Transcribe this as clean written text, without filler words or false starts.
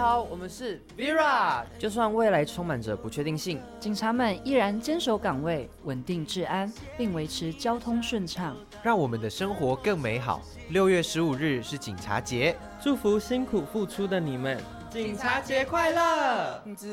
好，我们是 Vera。就算未来充满着不确定性， 警察们依然坚守岗位，稳定治安，并维持交通顺畅， 让我们的生活更美好。6月15日是警察节， 祝福辛苦付出的你们， 警察节快乐！